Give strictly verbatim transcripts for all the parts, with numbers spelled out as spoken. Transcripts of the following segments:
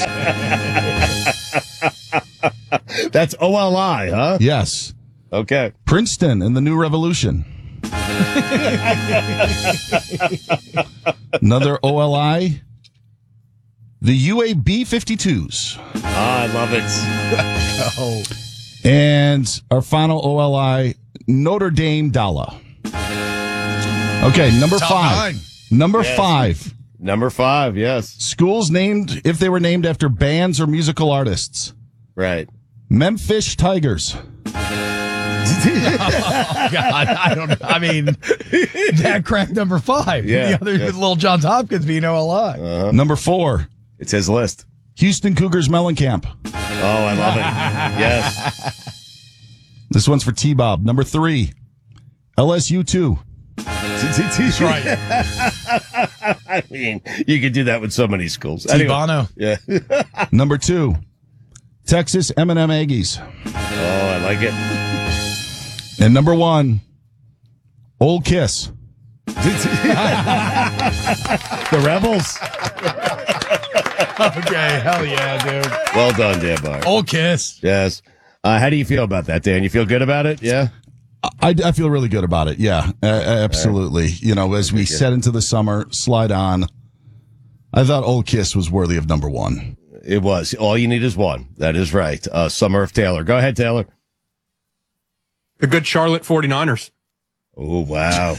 That's O L I, huh? Yes. Okay. Princeton and the New Revolution. Another O L I. The U A B fifty-twos. Ah, I love it. Oh. And our final O L I, Notre Dame Dalla. Okay, number Top five. nine. Number Yes. five. Number five, yes. Schools named, if they were named after bands or musical artists. Right. Memphis Tigers. Oh, God, I don't. I mean, that cracked number five. Yeah, the other yeah. with Little Johns Hopkins being O L I. Uh-huh. Number four, It's his list. Houston Cougars Mellencamp. Oh, I love it. Yes. This one's for T-Bob. Number three, L S U two. That's right. I mean, you could do that with so many schools. Anyway, T-Bono. yeah. Number two, Texas M and M Aggies. Oh, I like it. And number one, Old Kiss. The Rebels. Okay, hell yeah, dude. Well done, Dan Byer. Old Kiss. Yes. Uh, how do you feel about that, Dan? You feel good about it? Yeah? I, I feel really good about it. Yeah, uh, absolutely. You know, as we set into the summer, slide on. I thought Old Kiss was worthy of number one. It was. All you need is one. That is right. Uh, Summer of Taylor. Go ahead, Taylor. The good Charlotte forty-niners. Oh, wow.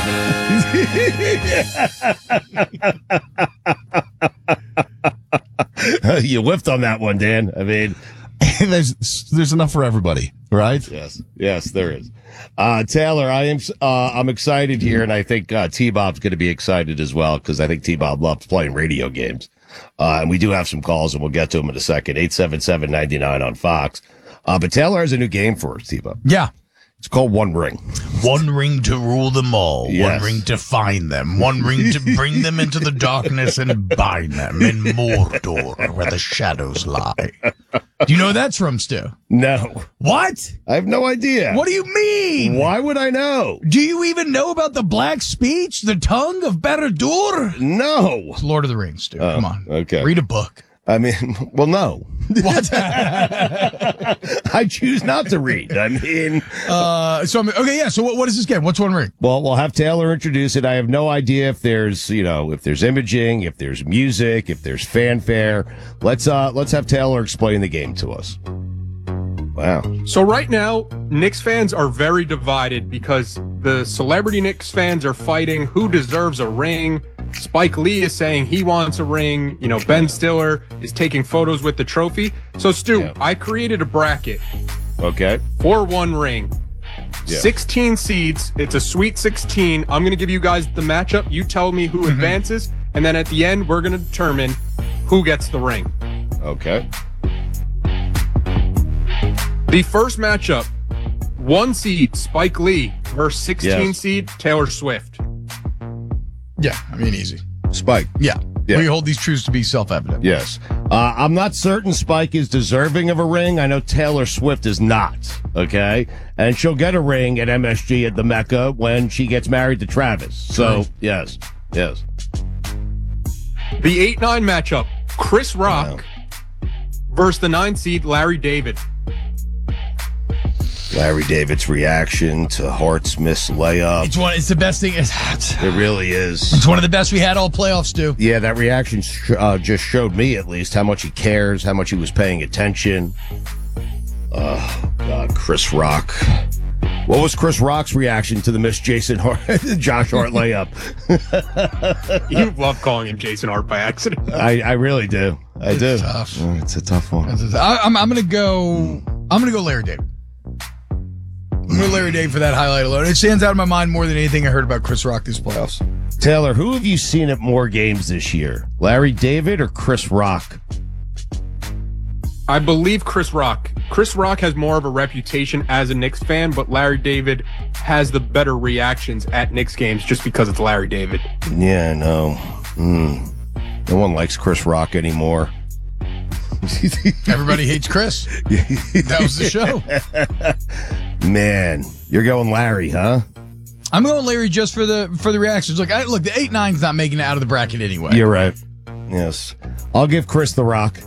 You whiffed on that one, Dan. I mean, there's there's enough for everybody, right? yes, yes, there is. Uh, Taylor, I am, uh, I'm excited here, and I think, uh, T-Bob's going to be excited as well, because I think T-Bob loves playing radio games. Uh, and we do have some calls, and we'll get to them in a second. eight seven seven, nine nine on Fox. Uh, but Taylor has a new game for us, T-Bob. Yeah. It's called One Ring. One ring to rule them all. Yes. One ring to find them. One ring to bring them into the darkness and bind them in Mordor, where the shadows lie. Do you know who that's from, Stu? No. What? I have no idea. What do you mean? Why would I know? Do you even know about the black speech, the tongue of Barad-dûr? No. It's Lord of the Rings, Stu. Oh, Come on. okay. Read a book. I mean, well, no. What? I choose not to read. I mean, uh, so, I'm, okay, yeah. So what, what is this game? What's One Ring? well, we'll have Taylor introduce it. I have no idea if there's, you know, if there's imaging, if there's music, if there's fanfare. Let's, uh, let's have Taylor explain the game to us. Wow. So right now, Knicks fans are very divided because the celebrity Knicks fans are fighting who deserves a ring. Spike Lee is saying he wants a ring. You know, Ben Stiller is taking photos with the trophy. So, Stu, Yeah. I created a bracket Okay. for One Ring. Yeah. sixteen seeds. It's a sweet sixteen. I'm going to give you guys the matchup. You tell me who advances. And then at the end, we're going to determine who gets the ring. Okay. The first matchup, one seed, Spike Lee versus sixteen Yes. seed, Taylor Swift. Yeah, I mean, easy. Spike. Yeah. Yeah. We hold these truths to be self-evident. Yes. Uh, I'm not certain Spike is deserving of a ring. I know Taylor Swift is not. Okay. And she'll get a ring at M S G at the Mecca when she gets married to Travis. So, yes. Yes. The eight nine matchup, Chris Rock versus the nine seed, Larry David. Larry David's reaction to Hart's missed layup. It's one. It's the best thing. It's, it's It really is. one of the best we had all playoffs, Stu. Yeah, that reaction sh- uh, just showed me, at least, how much he cares, how much he was paying attention. Oh, God, Chris Rock. What was Chris Rock's reaction to the missed Jason Hart, Josh Hart layup? You love calling him Jason Hart by accident. I, I really do. I do. It's tough. Oh, it's a tough one. I, I'm, I'm gonna go. I'm gonna go Larry David. I'm gonna go Larry David for that highlight alone. It stands out in my mind more than anything I heard about Chris Rock these playoffs. Taylor, who have you seen at more games this year? Larry David or Chris Rock? I believe Chris Rock. Chris Rock has more of a reputation as a Knicks fan, but Larry David has the better reactions at Knicks games just because it's Larry David. Yeah, no. Mm. No one likes Chris Rock anymore. Everybody hates Chris. That was the show. Man, you're going Larry, huh? I'm going Larry just for the for the reactions. Look, I, look, the eight nine's not making it out of the bracket anyway. You're right. Yes. I'll give Chris the Rock.